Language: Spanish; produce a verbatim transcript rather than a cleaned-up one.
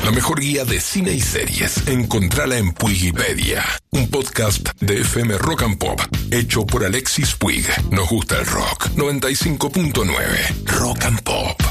La mejor guía de cine y series. Encontrala en Puigipedia, un podcast de F M Rock and Pop, hecho por Alexis Puig. Nos gusta el rock. noventa y cinco punto nueve Rock and Pop.